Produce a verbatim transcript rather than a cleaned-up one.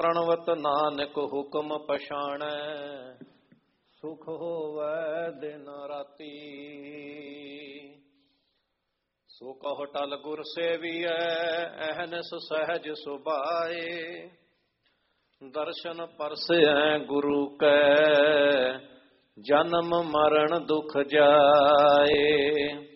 ਪ੍ਰਣਵਤ ਨਾਨਕ ਹੁਕਮ ਪਛਾਣੈ, ਸੁਖ ਹੋਵੈ ਦਿਨ ਰਾਤੀ। ਸੋ ਕਹੁ ਟਲ ਗੁਰ ਸੇਵੀਐ, ਅਹਨਿਸ ਸਹਿਜ ਸੁਭਾਏ। ਦਰਸ਼ਨ ਪਰਸੈ ਗੁਰੂ ਕੈ, ਜਨਮ ਮਰਨ ਦੁਖ ਜਾਏ।